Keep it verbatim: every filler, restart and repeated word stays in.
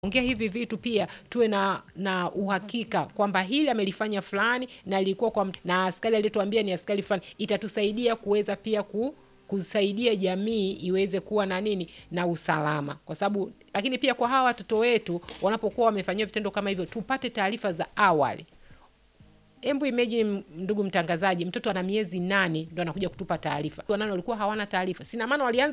Ongea hivi vitu pia tuwe na na uhakika kwamba hili amelifanya fulani na lilikuwa kwa na askari aliyetuambia ni askari fulani, itatusaidia kuweza pia ku, kusaidia jamii iweze kuwa na nini na usalama. Kwa sababu lakini pia kwa hawa watoto wetu wanapokuwa wamefanywa vitendo kama hivyo, tupate taarifa za awali. Embu imagine ndugu mtangazaji, mtoto ana miezi nane ndio anakuja kutupa taarifa. Wanao walikuwa hawana taarifa. Sina maana walianza